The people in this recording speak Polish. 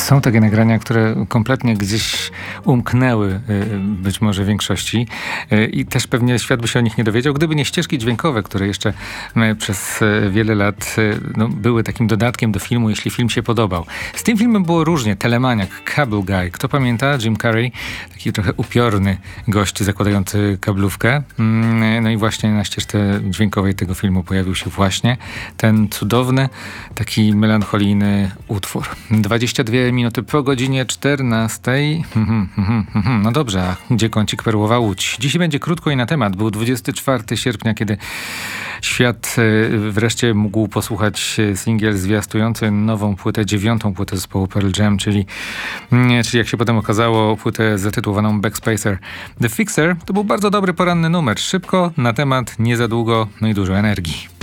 Są takie nagrania, które kompletnie gdzieś umknęły być może większości i też pewnie świat by się o nich nie dowiedział, gdyby nie ścieżki dźwiękowe, które jeszcze przez wiele lat były takim dodatkiem do filmu, jeśli film się podobał. Z tym filmem było różnie. Telemaniak, Cable Guy. Kto pamięta? Jim Carrey, taki trochę upiorny gość zakładający kablówkę. No i właśnie na ścieżce dźwiękowej tego filmu pojawił się właśnie ten cudowny, taki melancholijny utwór. 22 minuty po godzinie 14. No dobrze, a gdzie kącik Perłowa Łódź? Dziś będzie krótko i na temat. Był 24 sierpnia, kiedy świat wreszcie mógł posłuchać singiel zwiastujący nową płytę, 9. płytę zespołu Pearl Jam, czyli jak się potem okazało, płytę zatytułowaną Backspacer. The Fixer to był bardzo dobry poranny numer. Szybko, na temat, nie za długo, no i dużo energii.